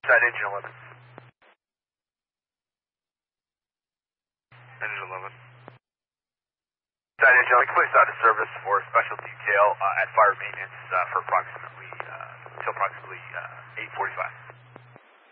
Side engine 11. Engine 11. Side engine 11, place out of service for special detail at fire maintenance for approximately, till approximately 8:45.